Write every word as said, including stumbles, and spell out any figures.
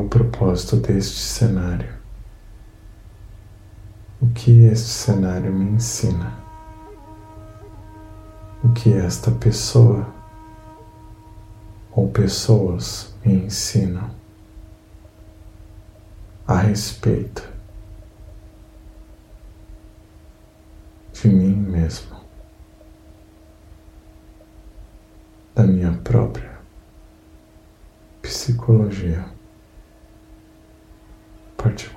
o propósito deste cenário? O que este cenário me ensina? O que esta pessoa ou pessoas me ensinam a respeito de mim mesmo, da minha própria psicologia particular.